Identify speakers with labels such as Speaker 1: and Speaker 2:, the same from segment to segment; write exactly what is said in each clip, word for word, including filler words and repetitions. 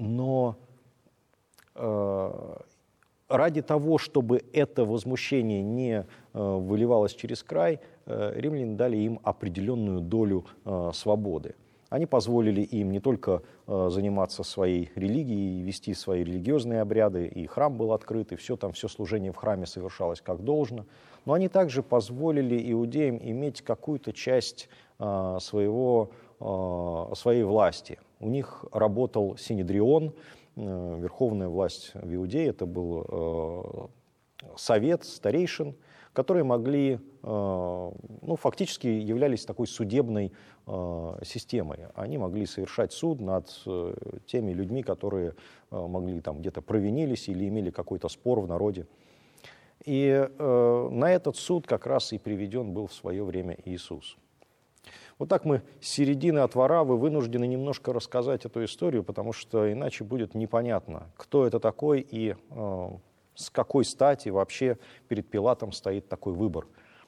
Speaker 1: Но ради того, чтобы это возмущение не выливалось через край, римляне дали им определенную долю свободы. Они позволили им не только заниматься своей религией, вести свои религиозные обряды, и храм был открыт, и все там, все служение в храме совершалось как должно, но они также позволили иудеям иметь какую-то часть своего, своей власти. У них работал Синедрион, верховная власть в Иудее, это был совет старейшин, которые могли, ну, фактически являлись такой судебной системой. Они могли совершать суд над теми людьми, которые могли там где-то провинились или имели какой-то спор в народе. И на этот суд как раз и приведен был в свое время Иисус. Вот так мы с середины от Вараввы вынуждены немножко рассказать эту историю, потому что иначе будет непонятно, кто это такой и э, с какой стати вообще перед Пилатом стоит такой выбор.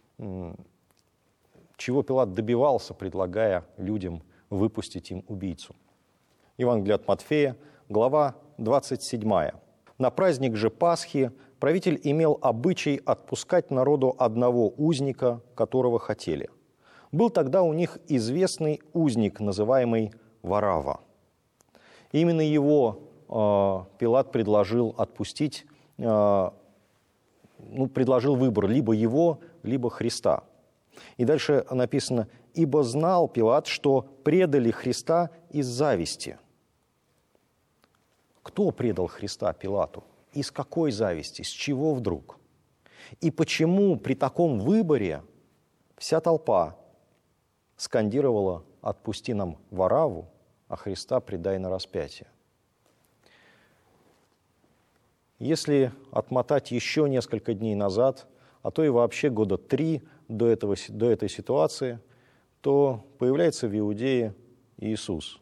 Speaker 1: Чего Пилат добивался, предлагая людям выпустить им убийцу. Евангелие от Матфея, глава двадцать седьмая. «На праздник же Пасхи правитель имел обычай отпускать народу одного узника, которого хотели. Был тогда у них известный узник, называемый Варавва. Именно его э, Пилат предложил отпустить, э, ну, предложил выбор либо его, либо Христа. И дальше написано: «Ибо знал Пилат, что предали Христа из зависти». Кто предал Христа Пилату? Из какой зависти? С чего вдруг? И почему при таком выборе вся толпа скандировала: «Отпусти нам Варавву, а Христа предай на распятие»? Если отмотать еще несколько дней назад, а то и вообще года три до, этого, до этой ситуации, то появляется в Иудее Иисус.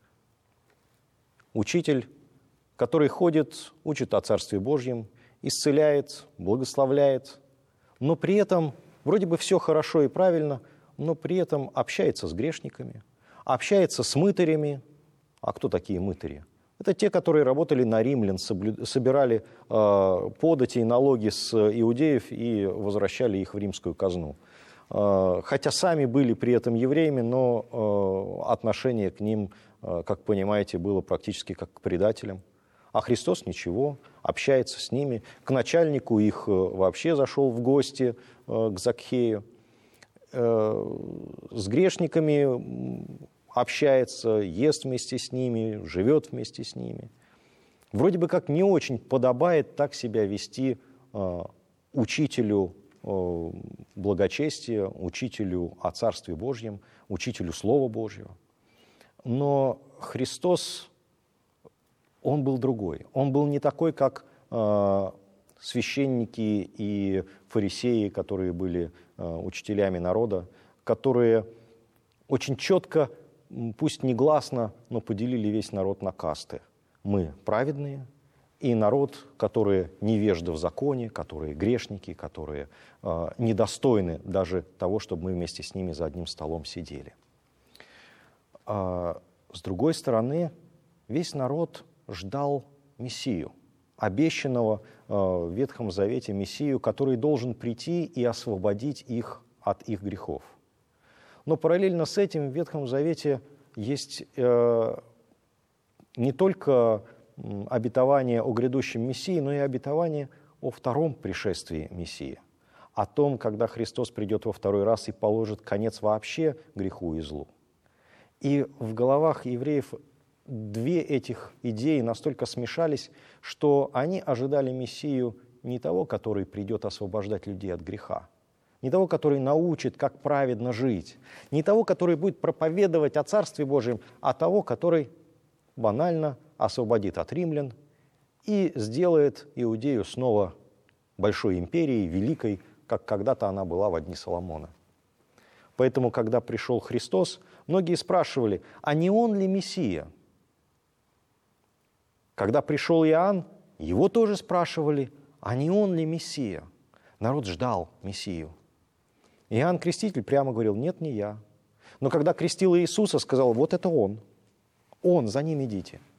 Speaker 1: Учитель, который ходит, учит о Царстве Божьем, исцеляет, благословляет, но при этом вроде бы все хорошо и правильно, но при этом общается с грешниками, общается с мытарями. А кто такие мытари? Это те, которые работали на римлян, собирали э, подати и налоги с иудеев и возвращали их в римскую казну. Э, хотя сами были при этом евреями, но э, отношение к ним, э, как понимаете, было практически как к предателям. А Христос ничего, общается с ними. К начальнику их вообще зашел в гости, э, к Закхею. Э, с грешниками общается, ест вместе с ними, живет вместе с ними. Вроде бы как не очень подобает так себя вести э, учителю э, благочестия, учителю о Царстве Божьем, учителю Слова Божьего. Но Христос, Он был другой. Он был не такой, как э, священники и фарисеи, которые были э, учителями народа, которые очень четко, пусть негласно, но поделили весь народ на касты. Мы праведные, и народ, которые невежды в законе, которые грешники, которые э, недостойны даже того, чтобы мы вместе с ними за одним столом сидели. А, с другой стороны, весь народ ждал Мессию, обещанного э, в Ветхом Завете Мессию, который должен прийти и освободить их от их грехов. Но параллельно с этим в Ветхом Завете есть э, не только обетование о грядущем Мессии, но и обетование о втором пришествии Мессии, о том, когда Христос придет во второй раз и положит конец вообще греху и злу. И в головах евреев две этих идеи настолько смешались, что они ожидали Мессию не того, который придет освобождать людей от греха, не того, который научит, как праведно жить, не того, который будет проповедовать о Царстве Божьем, а того, который банально освободит от римлян и сделает Иудею снова большой империей, великой, как когда-то она была во дни Соломона. Поэтому, когда пришел Христос, многие спрашивали, а не Он ли Мессия? Когда пришел Иоанн, его тоже спрашивали, а не Он ли Мессия? Народ ждал Мессию. Иоанн Креститель прямо говорил: нет, не я. Но когда крестил Иисуса, сказал: вот это Он. Он, за ним идите.